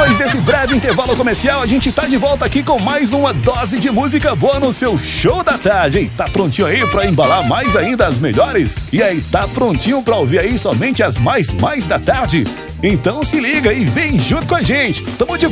Depois desse breve intervalo comercial, a gente tá de volta aqui com mais uma dose de música boa no seu show da tarde, hein? Tá prontinho aí pra embalar mais ainda as melhores? E aí, tá prontinho pra ouvir aí somente as mais da tarde? Então se liga e vem junto com a gente. Tamo de